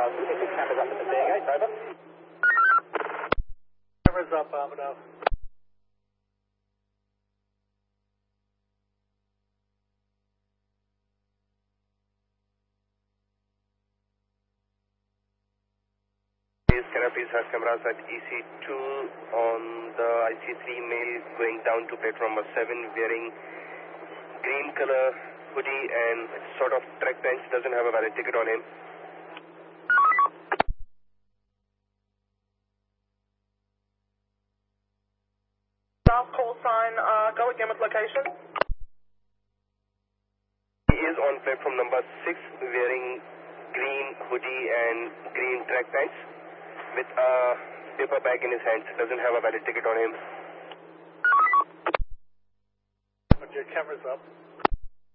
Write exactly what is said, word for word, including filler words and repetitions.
twenty-six cameras up at the steering gate, over. Cameras up, Armadale. Can I please have cameras at E C two on the I C three male going down to platform number seven wearing green color hoodie and sort of track pants, doesn't have a valid ticket on him. Last call sign, uh, go again with location. He is on platform number six wearing green hoodie and green track pants with a paper bag in his hands, doesn't have a valid ticket on him. Your camera's up.